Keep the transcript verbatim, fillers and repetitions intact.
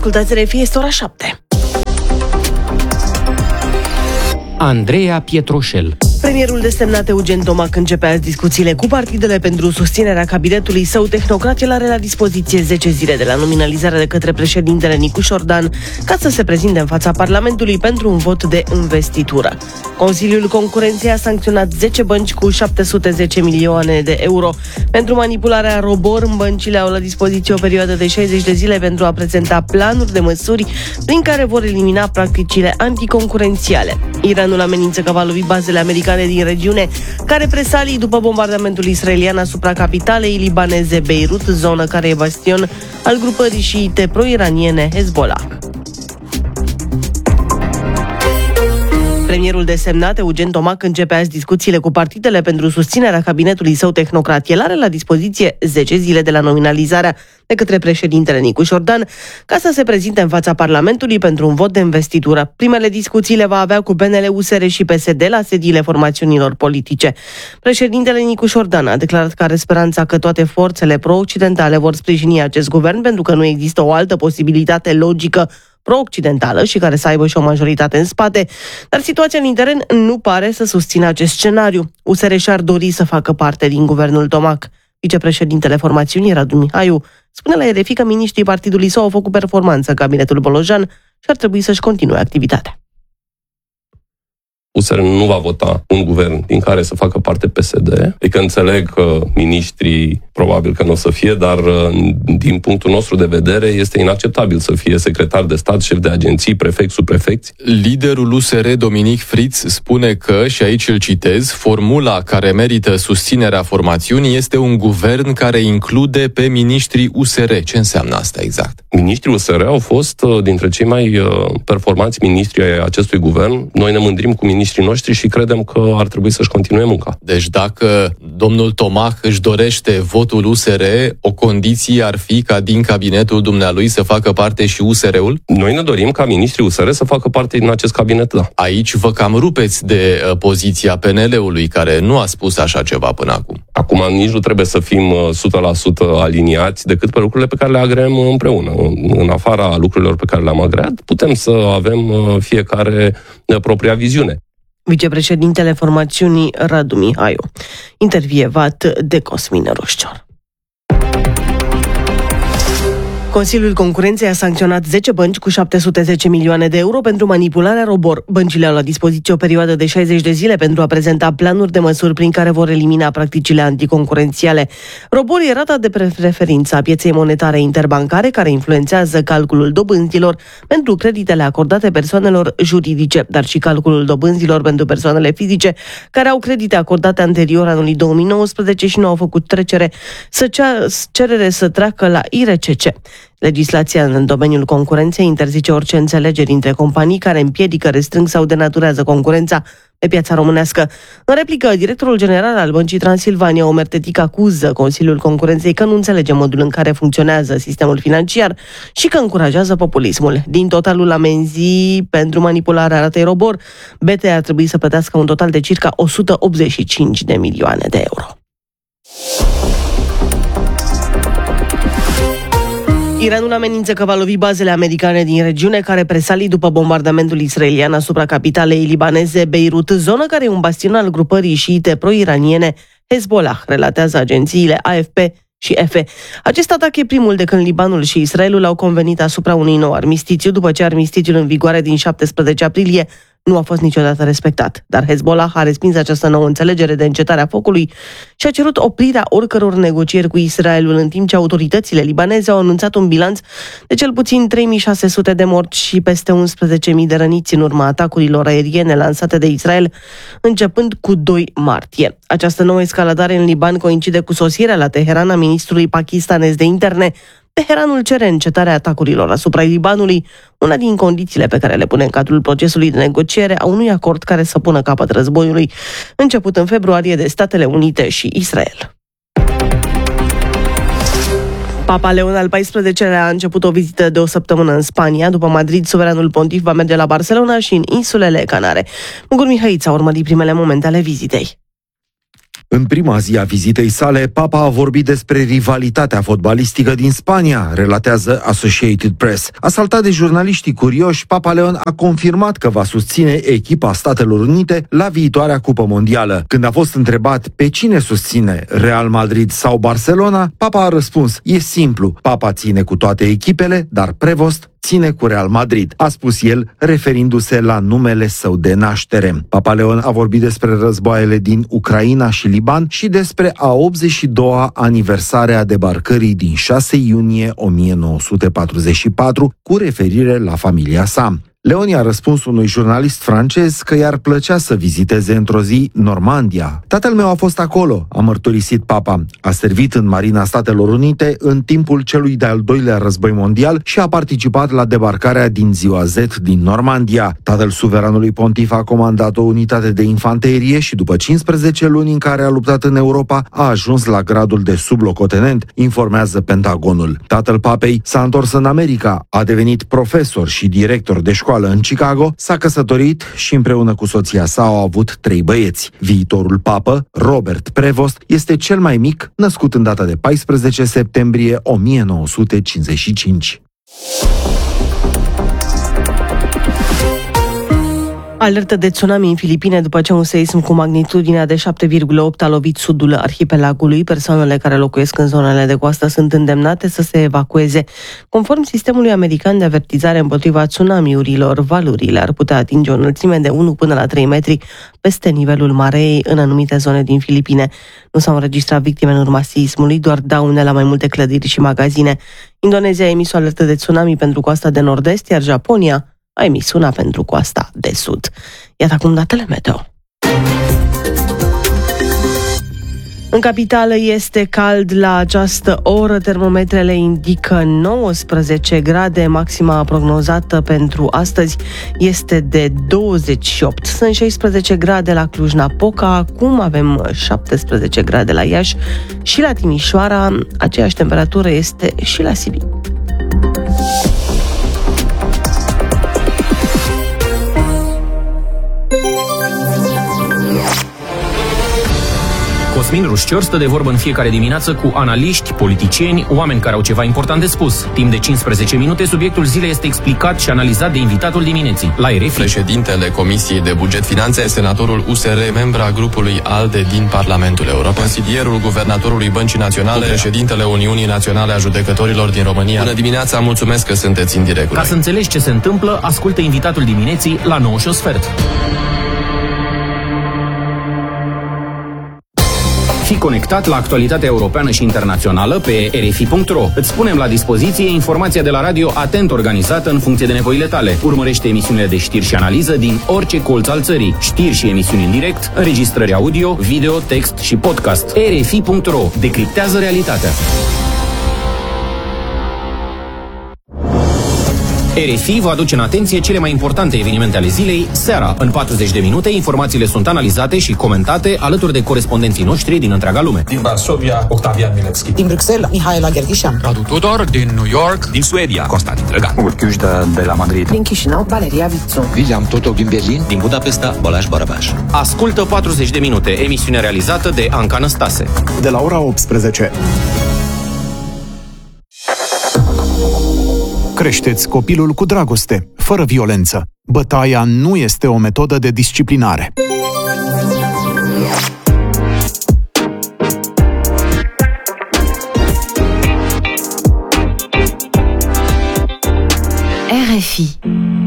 Ascultați R F I, este ora șapte. Andreea Pietroșel. Premierul desemnat Eugen Tomac începe azi discuțiile cu partidele pentru susținerea cabinetului său tehnocrat. El are la dispoziție zece zile de la nominalizare de către președintele Nicu Șordan ca să se prezinte în fața Parlamentului pentru un vot de investitură. Consiliul Concurenței a sancționat zece bănci cu șapte sute zece milioane de euro pentru manipularea ROBOR. Băncile au la dispoziție o perioadă de șaizeci de zile pentru a prezenta planuri de măsuri prin care vor elimina practicile anticoncurențiale. Iranul amenință că va lovi bazele americane din regiune, care represalii după bombardamentul israelian asupra capitalei libaneze Beirut, zonă care e bastion al grupării șiite pro-iraniene Hezbollah. Premierul desemnat Eugen Tomac începe azi discuțiile cu partidele pentru susținerea cabinetului său tehnocrat. El are la dispoziție zece zile de la nominalizarea de către președintele Nicu Șordan ca să se prezinte în fața Parlamentului pentru un vot de investitură. Primele discuții le va avea cu P N L, U S R și P S D la sediile formațiunilor politice. Președintele Nicu Șordan a declarat că are speranța că toate forțele pro-occidentale vor sprijini acest guvern pentru că nu există o altă posibilitate logică pro-occidentală și care să aibă și o majoritate în spate, dar situația în teren nu pare să susțină acest scenariu. U S R și-ar dori să facă parte din guvernul Tomac. Vicepreședintele formațiunii, Radu Mihaiu, spune la R F I că miniștrii partidului său au făcut performanță în cabinetul Bolojan și ar trebui să-și continue activitatea. U S R nu va vota un guvern din care să facă parte P S D. Adică înțeleg că miniștrii probabil că nu o să fie, dar din punctul nostru de vedere este inacceptabil să fie secretar de stat, șef de agenții, prefect, subprefecți. Liderul U S R, Dominic Fritz, spune că, și aici îl citez, formula care merită susținerea formațiunii este un guvern care include pe miniștrii U S R. Ce înseamnă asta exact? Miniștrii U S R au fost dintre cei mai performanți miniștri ai acestui guvern. Noi ne mândrim cu miniștrii noștri și credem că ar trebui să-și continue munca. Deci dacă domnul Tomac își dorește votul U S R, o condiție ar fi ca din cabinetul dumnealui să facă parte și U S R-ul? Noi ne dorim ca miniștrii U S R să facă parte din acest cabinet, da. Aici vă cam rupeți de uh, poziția P N L-ului, care nu a spus așa ceva până acum. Acum nici nu trebuie să fim uh, o sută la sută aliniați decât pe lucrurile pe care le agreăm împreună. În afara lucrurilor pe care le-am agreat, putem să avem uh, fiecare uh, propria viziune. Vicepreședintele formațiunii, Radu Mihaiu, intervievat de Cosmin Roșcior. Consiliul Concurenței a sancționat zece bănci cu șapte sute zece milioane de euro pentru manipularea ROBOR. Băncile au la dispoziție o perioadă de șaizeci de zile pentru a prezenta planuri de măsuri prin care vor elimina practicile anticoncurențiale. ROBOR e rata de preferință a pieței monetare interbancare care influențează calculul dobânzilor pentru creditele acordate persoanelor juridice, dar și calculul dobânzilor pentru persoanele fizice care au credite acordate anterior anului două mii nouăsprezece și nu au făcut trecere să cea, cerere să treacă la I R C C. Legislația în domeniul concurenței interzice orice înțelegeri între companii care împiedică, restrâng sau denaturează concurența pe piața românească. În replică, directorul general al Băncii Transilvania, Omer Tetic, acuză Consiliul Concurenței că nu înțelege modul în care funcționează sistemul financiar și că încurajează populismul. Din totalul amenzii pentru manipularea ratei ROBOR, B T ar trebui să plătească un total de circa o sută optzeci și cinci de milioane de euro. Iranul amenință că va lovi bazele americane din regiune care represalii după bombardamentul israelian asupra capitalei libaneze Beirut, zonă care e un bastion al grupării șiite pro-iraniene Hezbollah, relatează agențiile A F P și F. Acest atac e primul de când Libanul și Israelul au convenit asupra unui nou armistițiu, după ce armistițiul în vigoare din șaptesprezece aprilie nu a fost niciodată respectat. Dar Hezbollah a respins această nouă înțelegere de încetare a focului și a cerut oprirea oricăror negocieri cu Israelul, în timp ce autoritățile libaneze au anunțat un bilanț de cel puțin trei mii șase sute de morți și peste unsprezece mii de răniți în urma atacurilor aeriene lansate de Israel, începând cu doi martie. Această nouă escaladare în Liban coincide cu sosirea la Teheran a ministrului pakistanez de interne. Teheranul cere încetarea atacurilor asupra Libanului, una din condițiile pe care le pune în cadrul procesului de negociere a unui acord care să pună capăt războiului, început în februarie de Statele Unite și Israel. Papa Leon al paisprezecelea a început o vizită de o săptămână în Spania. După Madrid, suveranul pontif va merge la Barcelona și în insulele Canare. Mugur Mihăița a urmărit primele momente ale vizitei. În prima zi a vizitei sale, Papa a vorbit despre rivalitatea fotbalistică din Spania, relatează Associated Press. Asaltat de jurnaliștii curioși, Papa Leon a confirmat că va susține echipa Statelor Unite la viitoarea Cupă Mondială. Când a fost întrebat pe cine susține, Real Madrid sau Barcelona, Papa a răspuns: e simplu, Papa ține cu toate echipele, dar Prevost ține cu Real Madrid, a spus el, referindu-se la numele său de naștere. Papa Leon a vorbit despre războaiele din Ucraina și Liban și despre a optzeci și doua aniversare a debarcării din șase iunie o mie nouă sute patruzeci și patru, cu referire la familia sa. Leon i-a răspuns unui jurnalist francez că i-ar plăcea să viziteze într-o zi Normandia. Tatăl meu a fost acolo, a mărturisit Papa. A servit în Marina Statelor Unite în timpul celui de-al doilea război mondial și a participat la debarcarea din ziua Z din Normandia. Tatăl suveranului pontif a comandat o unitate de infanterie și după cincisprezece luni în care a luptat în Europa, a ajuns la gradul de sublocotenent, informează Pentagonul. Tatăl papei s-a întors în America, a devenit profesor și director de școală în Chicago, s-a căsătorit și împreună cu soția sa au avut trei băieți. Viitorul papă, Robert Prevost, este cel mai mic, născut în data de paisprezece septembrie o mie nouă sute cincizeci și cinci. Alertă de tsunami în Filipine după ce un seism cu magnitudinea de șapte virgulă opt a lovit sudul arhipelagului. Persoanele care locuiesc în zonele de coastă sunt îndemnate să se evacueze. Conform sistemului american de avertizare împotriva tsunamiurilor, valurile ar putea atinge o înălțime de unu până la trei metri peste nivelul marei în anumite zone din Filipine. Nu s-au înregistrat victime în urma seismului, doar daune la mai multe clădiri și magazine. Indonezia a emis o alertă de tsunami pentru coasta de nord-est, iar Japonia a emis una pentru coasta de sud. Iată acum datele meteo. În capitală este cald la această oră, termometrele indică nouăsprezece grade, maxima prognozată pentru astăzi este de douăzeci și opt. Sunt șaisprezece grade la Cluj-Napoca, acum avem șaptesprezece grade la Iași și la Timișoara, aceeași temperatură este și la Sibiu. Cosmin Rușcior stă de vorbă în fiecare dimineață cu analiști, politicieni, oameni care au ceva important de spus. Timp de cincisprezece minute, subiectul zilei este explicat și analizat de invitatul dimineții. La R F I. Președintele Comisiei de Buget Finanțe, senatorul U S R, membra grupului ALDE din Parlamentul European, consilierul guvernatorului Băncii Naționale, președintele Uniunii Naționale a Judecătorilor din România. Bună dimineața, mulțumesc că sunteți în direct. Ca să înțelegi ce se întâmplă, ascultă invitatul dimineții la nouă și un sfert. Fii conectat la actualitatea europeană și internațională pe r f i punct r o. Îți punem la dispoziție informația de la radio atent organizată în funcție de nevoile tale. Urmărește emisiunile de știri și analiză din orice colț al țării. Știri și emisiuni în direct, înregistrări audio, video, text și podcast. r f i punct r o. Decriptează realitatea. R F I vă aduce în atenție cele mai importante evenimente ale zilei, seara. În patruzeci de minute, informațiile sunt analizate și comentate alături de corespondenții noștri din întreaga lume. Din Varsovia, Octavian Milevski. Din Bruxelles, Mihaela Gherghișan. Radu Tudor, din New York. Din Suedia, Constantin Drăgan. Urchiuș de, de la Madrid. Din Chișinău, Valeria Vițu. William Totoc din Berlin. Din Budapesta, Balázs Barabás. Ascultă patruzeci de minute, emisiune realizată de Anca Năstase. De la ora optsprezece. Creșteți copilul cu dragoste, fără violență. Bătaia nu este o metodă de disciplinare. R F I